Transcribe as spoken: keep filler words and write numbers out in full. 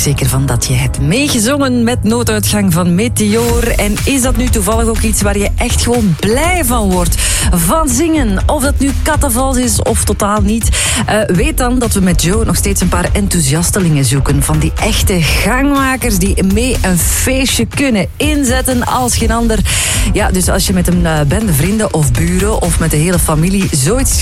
zeker van dat je hebt meegezongen met Nooduitgang van Meteor. En is dat nu toevallig ook iets waar je echt gewoon blij van wordt? Van zingen, of dat nu kattenvals is of totaal niet. Uh, weet dan dat we met Joe nog steeds een paar enthousiastelingen zoeken. Van die echte gangmakers die mee een feestje kunnen inzetten als geen ander. Ja, dus als je met een uh, bende vrienden of buren of met de hele familie zoiets